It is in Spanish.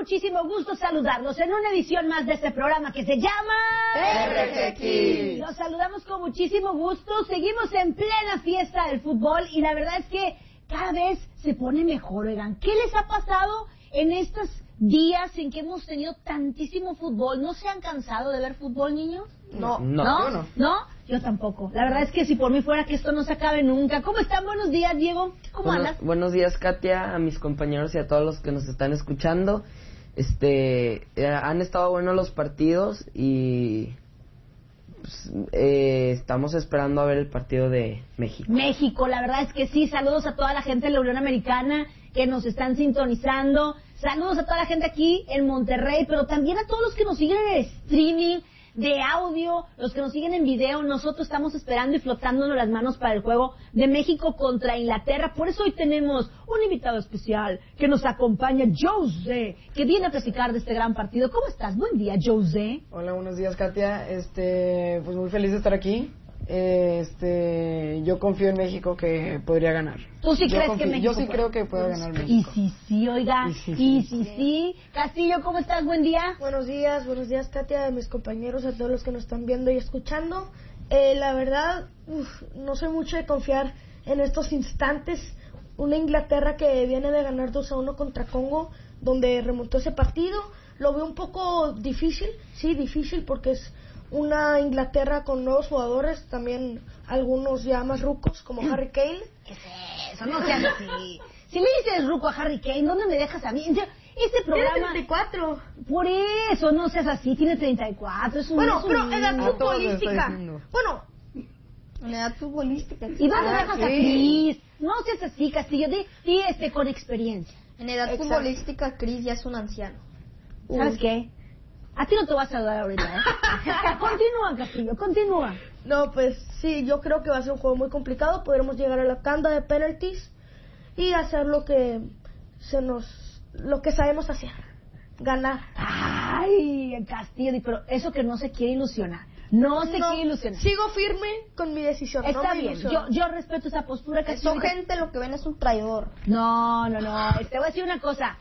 muchísimo gusto saludarlos en una edición más de este programa que se llama RGX. Los saludamos con muchísimo gusto. Seguimos en plena fiesta del fútbol y la verdad es que cada vez se pone mejor. Oigan, ¿qué les ha pasado en estos días en que hemos tenido tantísimo fútbol? ¿No se han cansado de ver fútbol, niños? No. Yo tampoco. La verdad es que si por mí fuera que esto no se acabe nunca. ¿Cómo están? Buenos días, Diego. ¿Cómo andas? Buenos días, Katia, a mis compañeros y a todos los que nos están escuchando. Han estado buenos los partidos y pues, estamos esperando a ver el partido de México. México, la verdad es que sí. Saludos a toda la gente de la Unión Americana que nos están sintonizando. Saludos a toda la gente aquí en Monterrey, pero también a todos los que nos siguen en el streaming de audio, los que nos siguen en video. Nosotros estamos esperando y flotándonos las manos para el juego de México contra Inglaterra. Por eso hoy tenemos un invitado especial que nos acompaña, José, que viene a platicar de este gran partido. ¿Cómo estás? Buen día, José. Hola, buenos días, Katia. Pues muy feliz de estar aquí. Yo confío en México que podría ganar. ¿Tú sí crees que México Yo sí creo que puede ganar México. Y sí, oiga. Y sí. Castillo, ¿cómo estás? Buen día. Buenos días, Katia, a mis compañeros, a todos los que nos están viendo y escuchando. La verdad, no soy mucho de confiar en estos instantes. Una Inglaterra que viene de ganar 2-1 contra Congo, donde remontó ese partido. Lo veo un poco difícil, porque es una Inglaterra con nuevos jugadores, también algunos ya más rucos como Harry Kane. ¿Qué es eso? No seas así. Si le dices ruco a Harry Kane, ¿dónde me dejas a mí? Este programa... Tiene 34. Por eso, no seas así, tiene 34. Es un pero edad futbolística. En edad futbolística. ¿Y dónde dejas a Cris? No seas así, Castillo, di con experiencia. En edad futbolística, Cris ya es un anciano. ¿Sabes qué? A ti no te vas a saludar ahorita, ¿eh? Continúa, Castillo, continúa. No, pues sí, yo creo que va a ser un juego muy complicado. Podremos llegar a la tanda de penalties y hacer lo que sabemos hacer, ganar. Ay, Castillo, pero eso que no se quiere ilusionar. No se quiere ilusionar. Sigo firme con mi decisión. Está bien, yo respeto esa postura, Castillo. Esa gente lo que ven es un traidor. No. Te voy a decir una cosa.